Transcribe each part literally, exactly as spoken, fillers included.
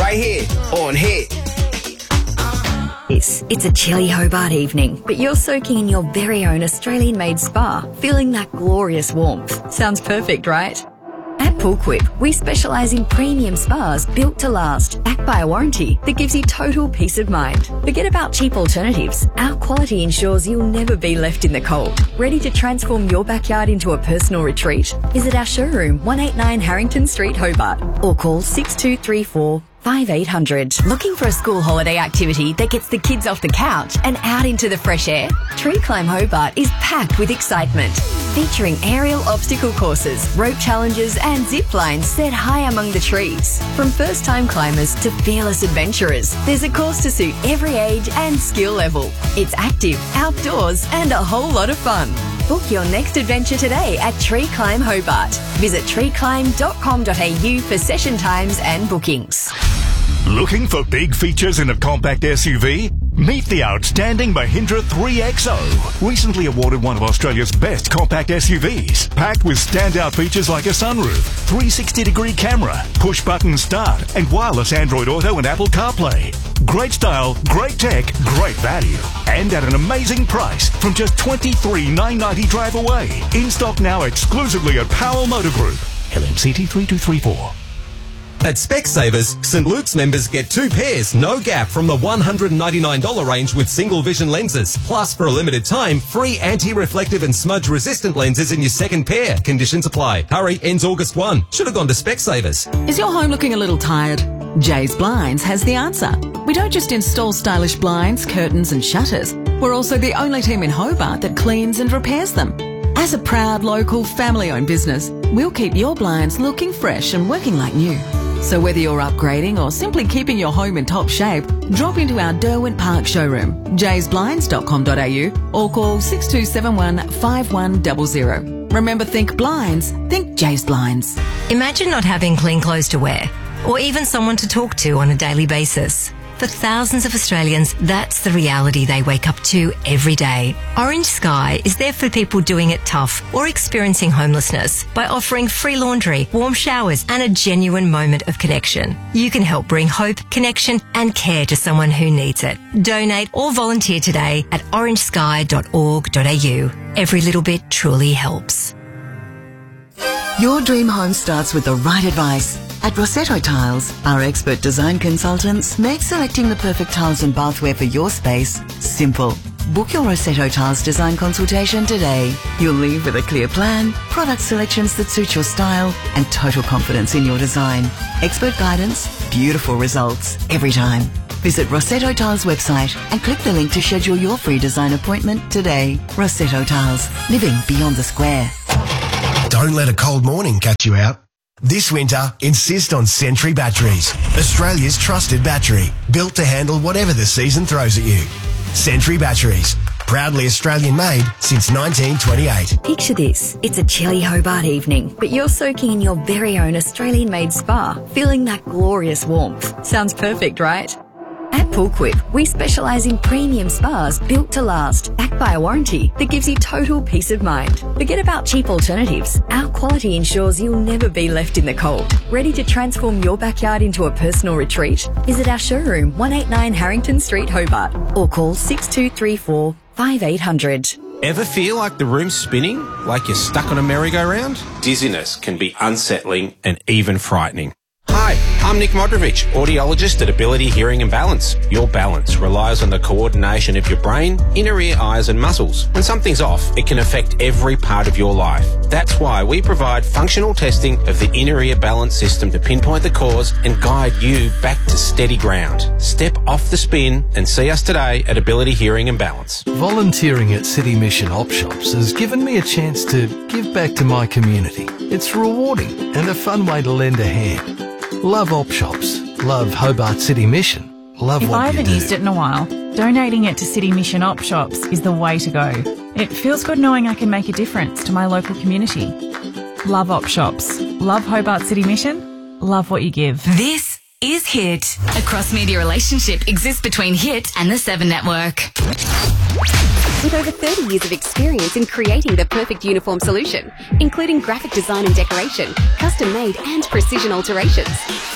right here on Hit. It's, it's a chilly Hobart evening, but you're soaking in your very own Australian-made spa, feeling that glorious warmth. Sounds perfect, right? At PoolQuip, we specialise in premium spas built to last, backed by a warranty that gives you total peace of mind. Forget about cheap alternatives. Our quality ensures you'll never be left in the cold. Ready to transform your backyard into a personal retreat? Visit our showroom, one eighty-nine Harrington Street, Hobart, or call six two three four, five eight hundred. Looking for a school holiday activity that gets the kids off the couch and out into the fresh air? Tree Climb Hobart is packed with excitement. Featuring aerial obstacle courses, rope challenges and zip lines set high among the trees. From first-time climbers to fearless adventurers, there's a course to suit every age and skill level. It's active, outdoors and a whole lot of fun. Book your next adventure today at Tree Climb Hobart. Visit tree climb dot com dot a u for session times and bookings. Looking for big features in a compact S U V? Meet the outstanding Mahindra three X O, recently awarded one of Australia's best compact S U Vs. Packed with standout features like a sunroof, three sixty degree camera, push-button start, and wireless Android Auto and Apple CarPlay. Great style, great tech, great value. And at an amazing price from just twenty-three thousand nine hundred ninety drive away. In stock now exclusively at Powell Motor Group. L M C T three two three four. At Specsavers, St Luke's members get two pairs, no gap, from the one hundred ninety-nine dollars range with single vision lenses. Plus, for a limited time, free anti-reflective and smudge-resistant lenses in your second pair. Conditions apply. Hurry, ends August first. Should have gone to Specsavers. Is your home looking a little tired? Jay's Blinds has the answer. We don't just install stylish blinds, curtains and shutters. We're also the only team in Hobart that cleans and repairs them. As a proud local family-owned business, we'll keep your blinds looking fresh and working like new. So whether you're upgrading or simply keeping your home in top shape, drop into our Derwent Park showroom, jays blinds dot com dot a u, or call six two seven one, five one zero zero. Remember, think blinds, think Jay's Blinds. Imagine not having clean clothes to wear, or even someone to talk to on a daily basis. For thousands of Australians, that's the reality they wake up to every day. Orange Sky is there for people doing it tough or experiencing homelessness by offering free laundry, warm showers and a genuine moment of connection. You can help bring hope, connection and care to someone who needs it. Donate or volunteer today at orange sky dot org dot a u. Every little bit truly helps. Your dream home starts with the right advice. At Rossetto Tiles, our expert design consultants make selecting the perfect tiles and bathware for your space simple. Book your Rossetto Tiles design consultation today. You'll leave with a clear plan, product selections that suit your style, and total confidence in your design. Expert guidance, beautiful results every time. Visit Rossetto Tiles website and click the link to schedule your free design appointment today. Rossetto Tiles, living beyond the square. Don't let a cold morning catch you out. This winter, insist on Sentry Batteries, Australia's trusted battery, built to handle whatever the season throws at you. Sentry Batteries, proudly Australian-made since nineteen twenty-eight. Picture this. It's a chilly Hobart evening, but you're soaking in your very own Australian-made spa, feeling that glorious warmth. Sounds perfect, right? At PoolQuip, we specialise in premium spas built to last, backed by a warranty that gives you total peace of mind. Forget about cheap alternatives. Our quality ensures you'll never be left in the cold. Ready to transform your backyard into a personal retreat? Visit our showroom, one eighty-nine Harrington Street, Hobart, or call six two three four, five eight hundred. Ever feel like the room's spinning? Like you're stuck on a merry-go-round? Dizziness can be unsettling and even frightening. Hi, I'm Nick Modrovich, audiologist at Ability Hearing and Balance. Your balance relies on the coordination of your brain, inner ear, eyes and muscles. When something's off, it can affect every part of your life. That's why we provide functional testing of the inner ear balance system to pinpoint the cause and guide you back to steady ground. Step off the spin and see us today at Ability Hearing and Balance. Volunteering at City Mission Op Shops has given me a chance to give back to my community. It's rewarding and a fun way to lend a hand. Love Op Shops. Love Hobart City Mission. Love if what I you haven't do. used it in a while, donating it to City Mission Op Shops is the way to go. It feels good knowing I can make a difference to my local community. Love Op Shops. Love Hobart City Mission. Love what you give. This is Hit. A cross-media relationship exists between Hit and the Seven Network. With over thirty years of experience in creating the perfect uniform solution, including graphic design and decoration, custom-made and precision alterations,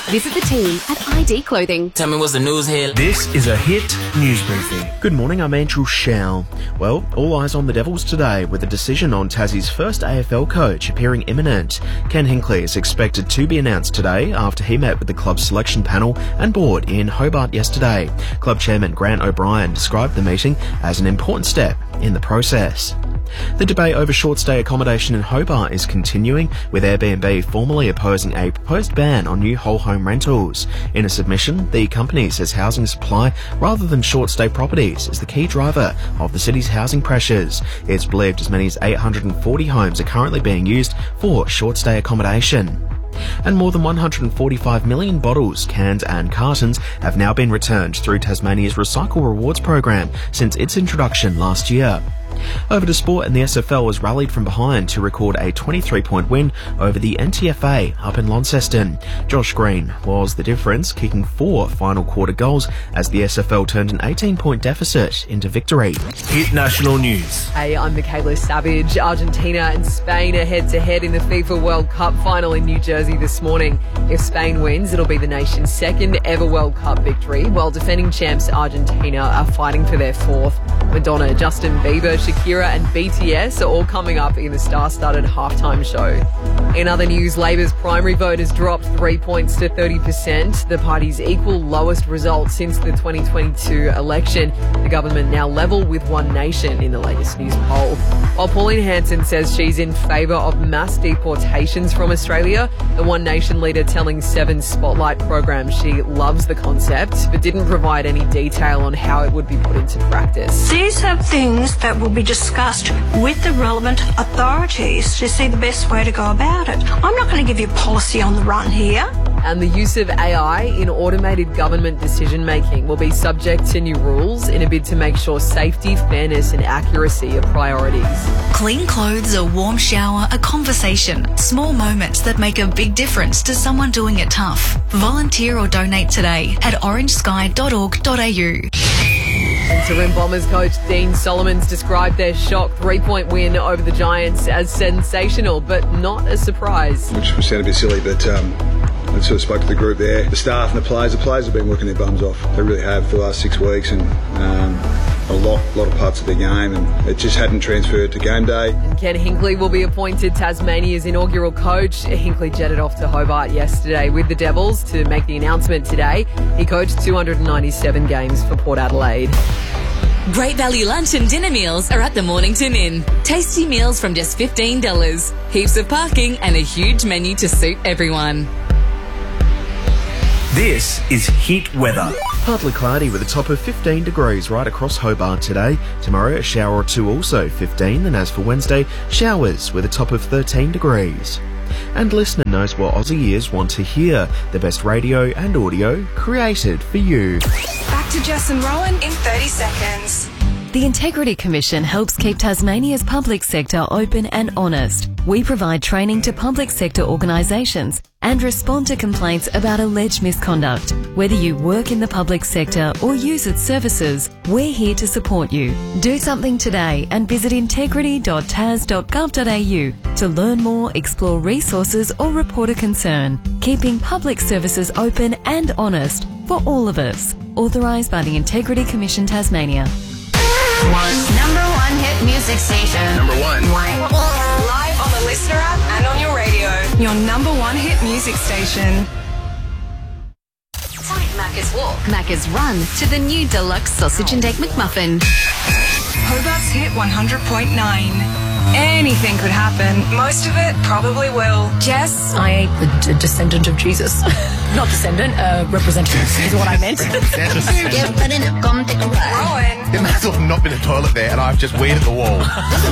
Visit the team at I D Clothing. Tell me what's the news here. This is a Hit News Briefing. Good morning, I'm Andrew Shao. Well, all eyes on the Devils today with a decision on Tassie's first A F L coach appearing imminent. Ken Hinkley is expected to be announced today after he met with the club's selection panel and board in Hobart yesterday. Club chairman Grant O'Brien described the meeting as an important step in the process. The debate over short-stay accommodation in Hobart is continuing, with Airbnb formally opposing a proposed ban on new whole home rentals. In a submission, the company says housing supply rather than short-stay properties is the key driver of the city's housing pressures. It's believed as many as eight hundred forty homes are currently being used for short-stay accommodation. And more than one hundred forty-five million bottles, cans and cartons have now been returned through Tasmania's Recycle Rewards program since its introduction last year. Over to sport, and the S F L was rallied from behind to record a twenty-three point win over the N T F A up in Launceston. Josh Green was the difference, kicking four final quarter goals as the S F L turned an eighteen point deficit into victory. Hit National News. Hey, I'm Michaela Savage. Argentina and Spain are head-to-head in the FIFA World Cup final in New Jersey this morning. If Spain wins, it'll be the nation's second ever World Cup victory, while defending champs Argentina are fighting for their fourth. Madonna, Justin Bieber, Shakira and B T S are all coming up in the star-studded halftime show. In other news, Labor's primary vote has dropped three points to thirty percent, the party's equal lowest result since the twenty twenty-two election. The government now level with One Nation in the latest news poll. While Pauline Hanson says she's in favour of mass deportations from Australia, the One Nation leader telling Seven Spotlight program she loves the concept but didn't provide any detail on how it would be put into practice. These are things that will be discussed with the relevant authorities to see the best way to go about it. I'm not going to give you policy on the run here. And the use of A I in automated government decision-making will be subject to new rules in a bid to make sure safety, fairness and accuracy are priorities. Clean clothes, a warm shower, a conversation. Small moments that make a big difference to someone doing it tough. Volunteer or donate today at orange sky dot org dot a u. Interim Bombers coach Dean Solomons described their shock three-point win over the Giants as sensational, but not a surprise. Which sounded a bit silly, but um, I sort of spoke to the group there. The staff and the players, the players have been working their bums off. They really have for the last six weeks and um, a lot, lot of parts of their game, and it just hadn't transferred to game day. And Ken Hinkley will be appointed Tasmania's inaugural coach. Hinkley jetted off to Hobart yesterday with the Devils to make the announcement today. He coached two hundred ninety-seven games for Port Adelaide. Great value lunch and dinner meals are at the Mornington Inn. Tasty meals from just fifteen dollars. Heaps of parking and a huge menu to suit everyone. This is Hit Weather. Partly cloudy with a top of fifteen degrees right across Hobart today. Tomorrow a shower or two, also fifteen. And as for Wednesday, showers with a top of thirteen degrees. And listener knows what Aussie ears want to hear. The best radio and audio created for you. Back to Jess and Rowan in thirty seconds. The Integrity Commission helps keep Tasmania's public sector open and honest. We provide training to public sector organisations and respond to complaints about alleged misconduct. Whether you work in the public sector or use its services, we're here to support you. Do something today and visit integrity dot tas dot gov dot a u to learn more, explore resources or report a concern. Keeping public services open and honest for all of us. Authorised by the Integrity Commission Tasmania. One. Number one hit music station. Number one. Live on the Listener app and on your radio. Your number one hit music station. Take Macca's Walk, Macca's Run to the new deluxe sausage and egg McMuffin. Hobart's hit one hundred point nine. Anything could happen. Most of it probably will. Jess? I ate the d- descendant of Jesus. Not descendant, uh, representative is what I meant. Rowan? There might as well have not been a toilet there, and I've just weeded the wall.